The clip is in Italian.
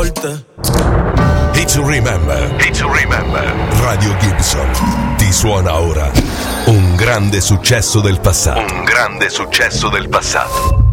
volte. Hit to Remember. Hit to Remember. Radio Gibson ti suona ora un grande successo del passato. Un grande successo del passato.